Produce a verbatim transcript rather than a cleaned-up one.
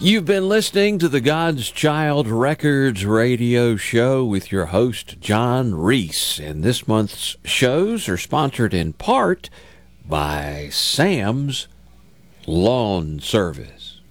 You've been listening to the God's Child Records radio show with your host, John Reese. And this month's shows are sponsored in part by Sam's Lawn Service.